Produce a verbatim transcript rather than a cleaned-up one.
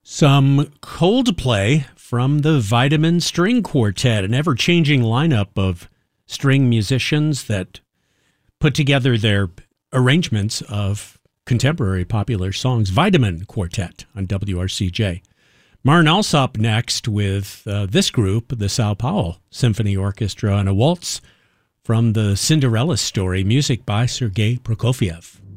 Some Coldplay from the Vitamin String Quartet, an ever-changing lineup of string musicians that put together their arrangements of contemporary popular songs. Vitamin Quartet on W R C J. Maren Alsop next with uh, this group, the Sao Paulo Symphony Orchestra, and a waltz from the Cinderella Story, music by Sergei Prokofiev.